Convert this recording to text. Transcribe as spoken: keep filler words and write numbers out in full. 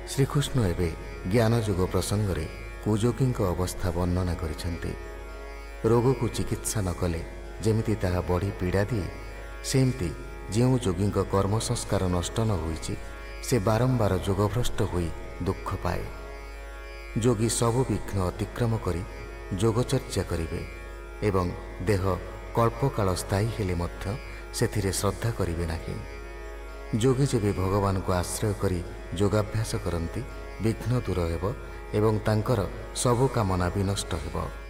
श्रीकृष्ण एवं ज्ञानयोग प्रसंग में कुजोगी अवस्था वर्णना करिसेंति। रोग को चिकित्सा न कले जेमिति ताहा बढ़ी पीड़ा दिए, सेमती जो जोगी कर्म संस्कार नष्ट न होइछि से बारंबार जोगभ्रष्ट होई दुख पाए। जोगी सबु विघ्न अतिक्रम करी जोगचर्चा करिवे एवं देह कल्पकाल स्थायी हेले मध्य सेथिरे श्रद्धा करिवे नाही। जोगी जेबे भगवान को आश्रय करी योगाभ्यास करती विघ्न दूर हेब एवं तांकर सबु कामना भी नष्ट हेब।